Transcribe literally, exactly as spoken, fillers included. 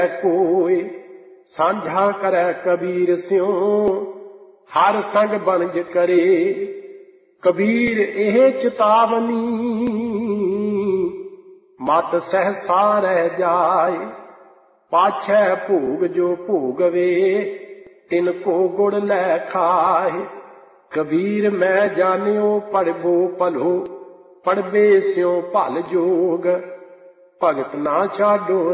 कोय सांझा करे कबीर स्यों हर संग बनज करे। कबीर एह चेतावनी मत सहसा रह जाए। पाछै भोग जो भोगवे तिनको गुड़ लै खाए। कबीर मैं जानियो पढ़बो भलो पढ़बे स्यों भल जोग। भगत ना छाडो